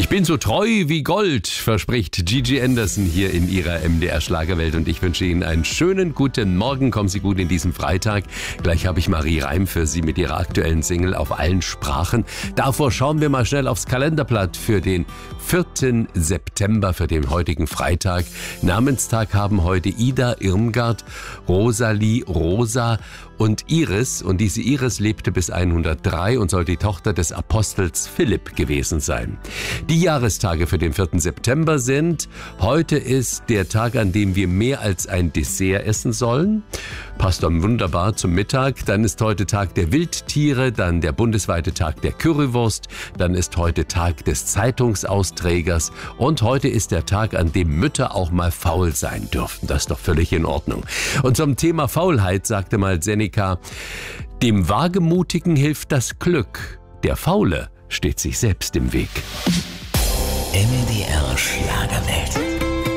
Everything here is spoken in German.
Bin so treu wie Gold, verspricht Gigi Anderson hier in ihrer MDR-Schlagerwelt. Und ich wünsche Ihnen einen schönen guten Morgen. Kommen Sie gut in diesen Freitag. Gleich habe ich Marie Reim für Sie mit ihrer aktuellen Single auf allen Sprachen. Davor schauen wir mal schnell aufs Kalenderblatt für den 4. September, für den heutigen Freitag. Namenstag haben heute Ida Irmgard, Rosalie, Rosa und Iris. Und diese Iris lebte bis 103 und soll die Tochter des Apostels Philipp gewesen sein. Die Jahrestage für den 4. September sind: heute ist der Tag, an dem wir mehr als ein Dessert essen sollen. Passt dann wunderbar zum Mittag. Dann ist heute Tag der Wildtiere, dann der bundesweite Tag der Currywurst, dann ist heute Tag des Zeitungsausträgers und heute ist der Tag, an dem Mütter auch mal faul sein dürften. Das ist doch völlig in Ordnung. Und zum Thema Faulheit sagte mal Seneca: dem Wagemutigen hilft das Glück, der Faule steht sich selbst im Weg. MDR Schlagerwelt.